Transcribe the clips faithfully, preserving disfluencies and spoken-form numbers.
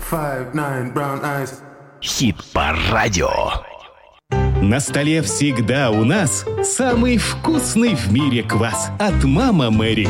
five, nine, brown eyes. Хит-парадио. На столе всегда у нас самый вкусный в мире квас от Мама Мэри.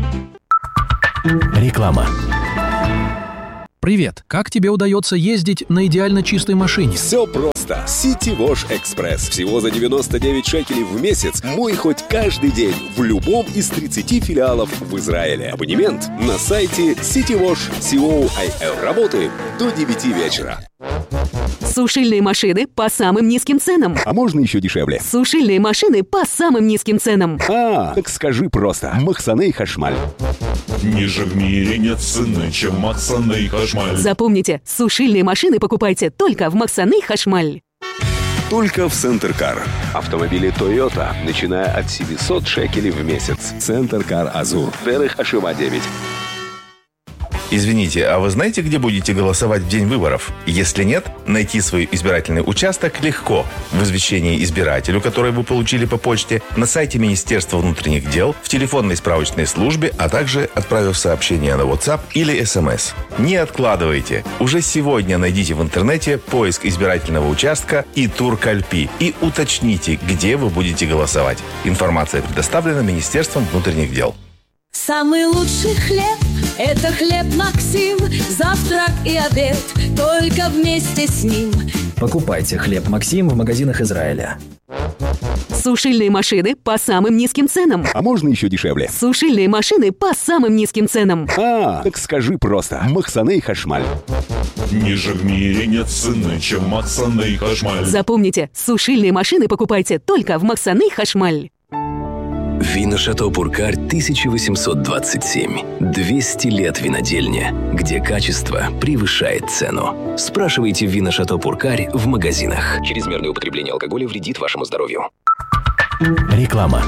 Реклама. Привет! Как тебе удается ездить на идеально чистой машине? Все просто. City Wash Express. Всего за девяносто девять шекелей в месяц. Мой хоть каждый день в любом из тридцати филиалов в Израиле. Абонемент на сайте citywash точка co. Работаем до девяти вечера. Сушильные машины по самым низким ценам. А можно еще дешевле? Сушильные машины по самым низким ценам. А, так скажи просто. Махсаней Хашмаль. Ниже в мире нет цены, чем Махсаней Хашмаль. Запомните, сушильные машины покупайте только в Махсаней Хашмаль. Только в Центр Кар. Автомобили Toyota, начиная от семьсот шекелей в месяц. Центр Кар Азур. Дерих Ашива девять. Извините, а вы знаете, где будете голосовать в день выборов? Если нет, найти свой избирательный участок легко. В извещении избирателю, которое вы получили по почте, на сайте Министерства внутренних дел, в телефонной справочной службе, а также отправив сообщение на WhatsApp или эс эм эс. Не откладывайте. Уже сегодня найдите в интернете поиск избирательного участка и Туркальпи и уточните, где вы будете голосовать. Информация предоставлена Министерством внутренних дел. Самый лучший хлеб – это хлеб Максим. Завтрак и обед только вместе с ним. Покупайте хлеб Максим в магазинах Израиля. Сушильные машины по самым низким ценам. А можно еще дешевле? Сушильные машины по самым низким ценам. А, так скажи просто. Махсаней Хашмаль. Ниже в мире нет цены, чем Махсаней Хашмаль. Запомните, сушильные машины покупайте только в Махсаней Хашмаль. Вина Шато Пуркарь тысяча восемьсот двадцать семь. двести лет винодельня, где качество превышает цену. Спрашивайте Вина Шато Пуркарь в магазинах. Чрезмерное употребление алкоголя вредит вашему здоровью. Реклама.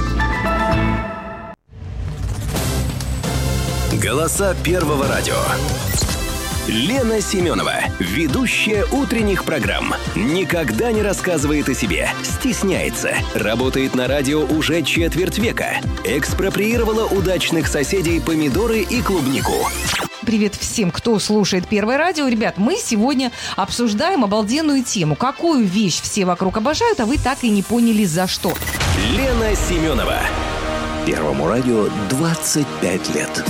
Голоса Первого радио. Лена Семенова, ведущая утренних программ, никогда не рассказывает о себе, стесняется, работает на радио уже четверть века, экспроприировала удачных соседей помидоры и клубнику. Привет всем, кто слушает Первое радио. Ребят, мы сегодня обсуждаем обалденную тему. Какую вещь все вокруг обожают, а вы так и не поняли за что. Лена Семенова. Первому радио двадцать пять лет.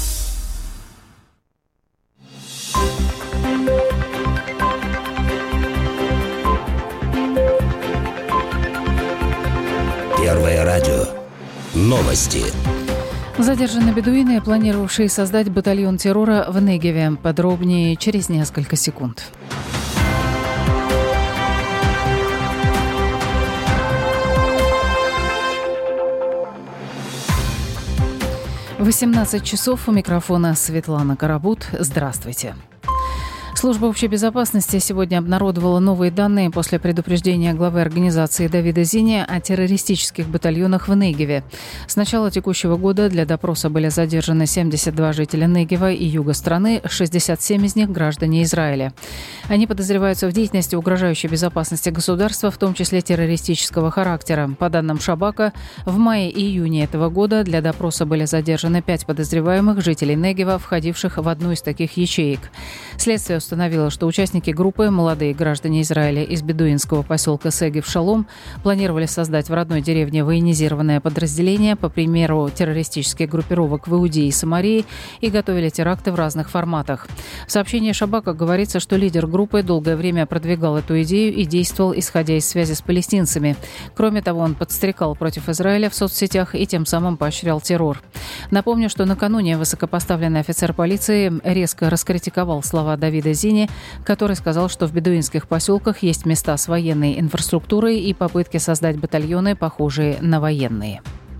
Первое радио. Новости. Задержаны бедуины, планировавшие создать батальон террора в Негеве. Подробнее через несколько секунд. восемнадцать часов. У микрофона Светлана Карабут. Здравствуйте. Служба общей безопасности сегодня обнародовала новые данные после предупреждения главы организации Давида Зини о террористических батальонах в Негеве. С начала текущего года для допроса были задержаны семьдесят два жителя Негева и юга страны, шестьдесят семь из них – граждане Израиля. Они подозреваются в деятельности, угрожающей безопасности государства, в том числе террористического характера. По данным Шабака, в мае и июне этого года для допроса были задержаны пять подозреваемых жителей Негева, входивших в одну из таких ячеек. Следствие установила, что участники группы, молодые граждане Израиля из бедуинского поселка Сегев-Шалом, планировали создать в родной деревне военизированное подразделение по примеру террористических группировок в Иудее и Самарии и готовили теракты в разных форматах. В сообщении Шабака говорится, что лидер группы долгое время продвигал эту идею и действовал, исходя из связи с палестинцами. Кроме того, он подстрекал против Израиля в соцсетях и тем самым поощрял террор. Напомню, что накануне высокопоставленный офицер полиции резко раскритиковал слова Давида Зини, который сказал, что в бедуинских поселках есть места с военной инфраструктурой и попытки создать батальоны, похожие на военные.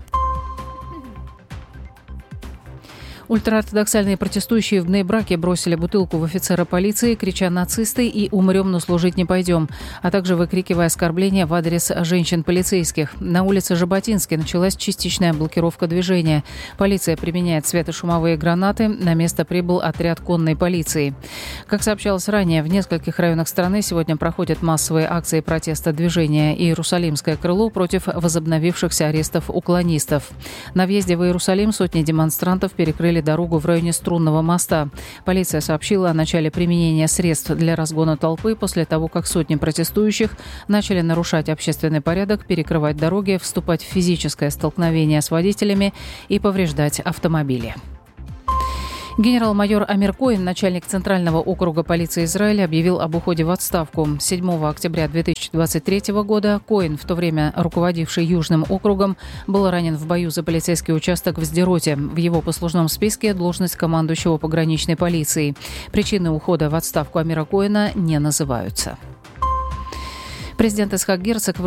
Ультраортодоксальные протестующие в Бней-Браке бросили бутылку в офицера полиции, крича «нацисты» и «умрем, но служить не пойдем», а также выкрикивая оскорбления в адрес женщин-полицейских. На улице Жаботинской началась частичная блокировка движения. Полиция применяет светошумовые гранаты. На место прибыл отряд конной полиции. Как сообщалось ранее, в нескольких районах страны сегодня проходят массовые акции протеста движения «Иерусалимское крыло» против возобновившихся арестов уклонистов. На въезде в Иерусалим сотни демонстрантов перекрыли дорогу в районе Струнного моста. Полиция сообщила о начале применения средств для разгона толпы после того, как сотни протестующих начали нарушать общественный порядок, перекрывать дороги, вступать в физическое столкновение с водителями и повреждать автомобили. Генерал-майор Амир Коэн, начальник Центрального округа полиции Израиля, объявил об уходе в отставку. седьмого октября две тысячи двадцать третьего года Коэн, в то время руководивший Южным округом, был ранен в бою за полицейский участок в Сдероте. В его послужном списке должность командующего пограничной полицией. Причины ухода в отставку Амира Коэна не называются. Президент Ицхак Герцог